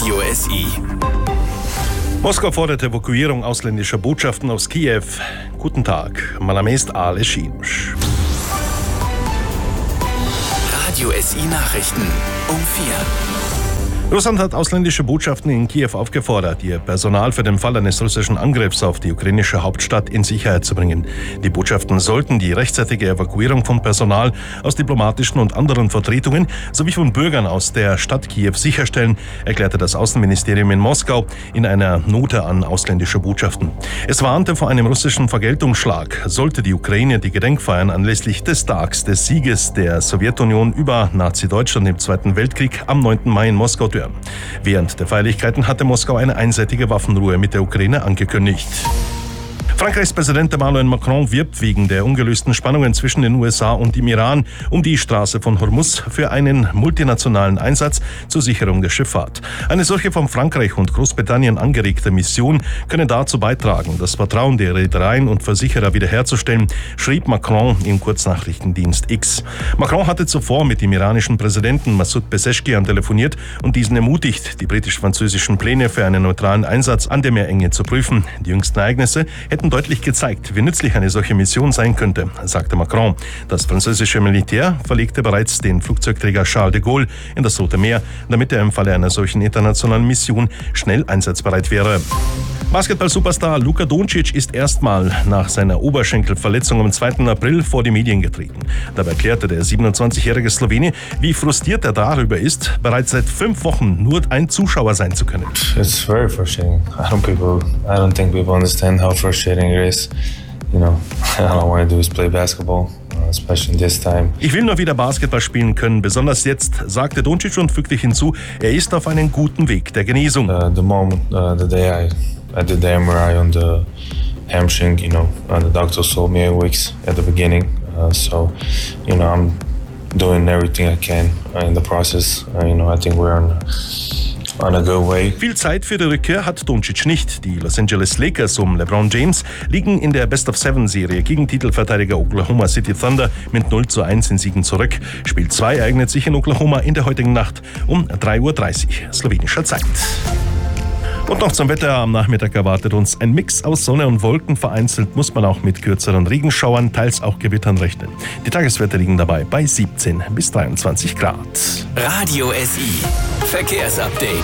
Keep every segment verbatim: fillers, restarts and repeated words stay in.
Radio S I. Moskau fordert Evakuierung ausländischer Botschaften aus Kiew. Guten Tag, mein Name ist Ale Schimsch. Radio S I Nachrichten um vier. Russland hat ausländische Botschaften in Kiew aufgefordert, ihr Personal für den Fall eines russischen Angriffs auf die ukrainische Hauptstadt in Sicherheit zu bringen. Die Botschaften sollten die rechtzeitige Evakuierung von Personal aus diplomatischen und anderen Vertretungen sowie von Bürgern aus der Stadt Kiew sicherstellen, erklärte das Außenministerium in Moskau in einer Note an ausländische Botschaften. Es warnte vor einem russischen Vergeltungsschlag, sollte die Ukraine die Gedenkfeiern anlässlich des Tags des Sieges der Sowjetunion über Nazi-Deutschland im Zweiten Weltkrieg am neunten Mai in Moskau durchführen. Während der Feierlichkeiten hatte Moskau eine einseitige Waffenruhe mit der Ukraine angekündigt. Frankreichs Präsident Emmanuel Macron wirbt wegen der ungelösten Spannungen zwischen den U S A und dem Iran um die Straße von Hormuz für einen multinationalen Einsatz zur Sicherung der Schifffahrt. Eine solche von Frankreich und Großbritannien angeregte Mission könne dazu beitragen, das Vertrauen der Reedereien und Versicherer wiederherzustellen, schrieb Macron im Kurznachrichtendienst X. Macron hatte zuvor mit dem iranischen Präsidenten Massoud Pezeshkian telefoniert und diesen ermutigt, die britisch-französischen Pläne für einen neutralen Einsatz an der Meerenge zu prüfen. Die jüngsten Ereignisse hätten deutlich gezeigt, wie nützlich eine solche Mission sein könnte, sagte Macron. Das französische Militär verlegte bereits den Flugzeugträger Charles de Gaulle in das Rote Meer, damit er im Falle einer solchen internationalen Mission schnell einsatzbereit wäre. Basketball-Superstar Luka Doncic ist erstmal nach seiner Oberschenkelverletzung am zweiten April vor die Medien getreten. Dabei erklärte der siebenundzwanzigjährige Slowene, wie frustriert er darüber ist, bereits seit fünf Wochen nur ein Zuschauer sein zu können. It's very frustrating. I don't people. I don't think people understand how frustrating it is. You know, all I want to do is play basketball. Especially this time. Ich will nur wieder Basketball spielen können, besonders jetzt, sagte Doncic und fügte hinzu, er ist auf einem guten Weg der Genesung. Uh, the moment, uh, the day I, I did the M R I on the hamstring, you know, uh, the doctor told me eight weeks at the beginning. Uh, so, you know, I'm doing everything I can uh, in the process. Uh, you know, I think we're on. On a good way. Viel Zeit für die Rückkehr hat Doncic nicht. Die Los Angeles Lakers um LeBron James liegen in der Best-of-Seven-Serie gegen Titelverteidiger Oklahoma City Thunder mit null zu eins in Siegen zurück. Spiel zwei ereignet sich in Oklahoma in der heutigen Nacht um drei Uhr dreißig slowenischer Zeit. Und noch zum Wetter. Am Nachmittag erwartet uns ein Mix aus Sonne und Wolken. Vereinzelt muss man auch mit kürzeren Regenschauern, teils auch Gewittern rechnen. Die Tageswerte liegen dabei bei siebzehn bis dreiundzwanzig Grad. Radio S I Verkehrsupdate.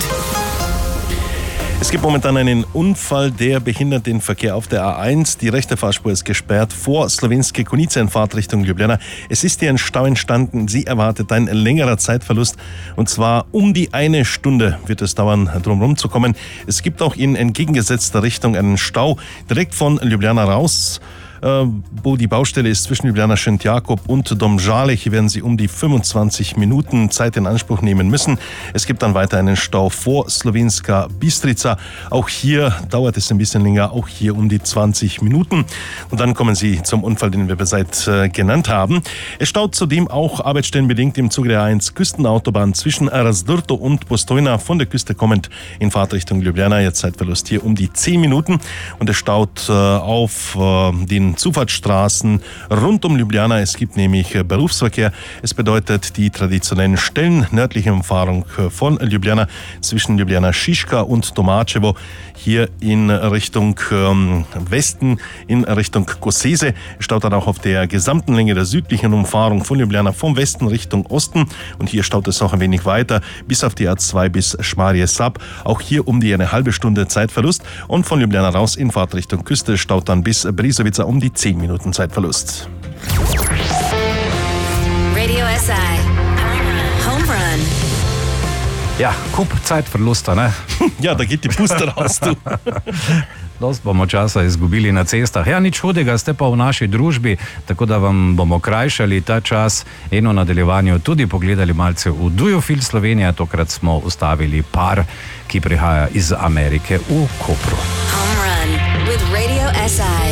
Es gibt momentan einen Unfall, der behindert den Verkehr auf der A eins. Die rechte Fahrspur ist gesperrt vor Slovenske Konjice in Fahrtrichtung Ljubljana. Es ist hier ein Stau entstanden. Sie erwartet ein längerer Zeitverlust. Und zwar um die eine Stunde wird es dauern, drumherum zu kommen. Es gibt auch in entgegengesetzter Richtung einen Stau direkt von Ljubljana raus, wo die Baustelle ist zwischen Ljubljana Šentjakov und Domžale. Hier werden Sie um die fünfundzwanzig Minuten Zeit in Anspruch nehmen müssen. Es gibt dann weiter einen Stau vor Slovenska Bistrica. Auch hier dauert es ein bisschen länger, auch hier um die zwanzig Minuten. Und dann kommen Sie zum Unfall, den wir bereits äh, genannt haben. Es staut zudem auch arbeitsstellenbedingt im Zuge der A eins Küstenautobahn zwischen Razdrto und Postojna von der Küste kommend in Fahrtrichtung Ljubljana. Jetzt Zeitverlust hier um die zehn Minuten. Und es staut äh, auf äh, den Zufahrtsstraßen rund um Ljubljana. Es gibt nämlich Berufsverkehr. Es bedeutet die traditionellen Stellen nördliche Umfahrung von Ljubljana zwischen Ljubljana Šiška und Tomačevo hier in Richtung ähm, Westen, in Richtung Kosese. Staut dann auch auf der gesamten Länge der südlichen Umfahrung von Ljubljana vom Westen Richtung Osten. Und hier staut es auch ein wenig weiter bis auf die A zwei bis Šmarje Sab. Auch hier um die eine halbe Stunde Zeitverlust. Und von Ljubljana raus in Fahrtrichtung Küste staut dann bis Brezovica um die zehn Minuten Zeitverlust. Radio S I Home Run. Ja, kup Zeitverlusta, ne? Ja, da geht die pusta raus, du. Dost bomo časa izgubili na cestah. Ja, nič hudega, ste pa v naši družbi, tako da vam bomo krajšali ta čas in v nadaljevanju tudi pogledali malce v Dujofil Slovenija. Tokrat smo ustavili par, ki prihaja iz Amerike v Kopru. Home Run with Radio S I.